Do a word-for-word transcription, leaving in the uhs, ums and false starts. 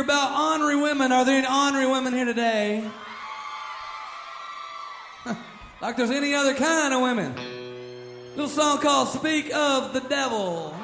about ornery women. Are there any ornery women here today? Like there's any other kind of women. Little song called Speak of the Devil.